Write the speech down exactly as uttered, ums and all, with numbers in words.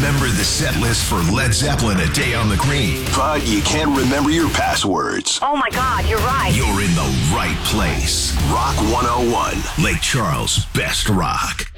remember the set list for Led Zeppelin, A Day on the Green, but you can't remember your passwords. Oh my God, you're right. You're in the right place. Rock one oh one, Lake Charles' best rock.